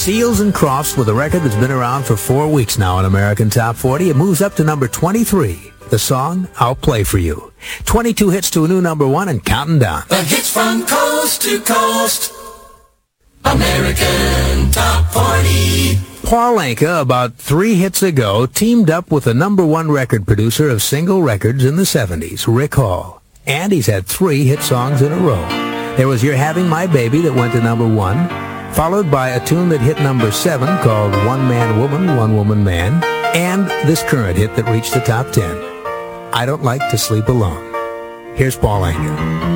Seals and Crofts with a record that's been around for 4 weeks now in American Top 40. It moves up to number 23. The song, I'll Play For You. 22 hits to a new number 1 and counting down. The hits from coast to coast. American Top 40. Paul Anka, about 3 hits ago, teamed up with the number 1 record producer of single records in the 70s, Rick Hall. And he's had 3 hit songs in a row. There was You're Having My Baby that went to number 1, followed by a tune that hit number 7 called One Man Woman, One Woman Man, and this current hit that reached the top 10, I Don't Like to Sleep Alone. Here's Paul Anka.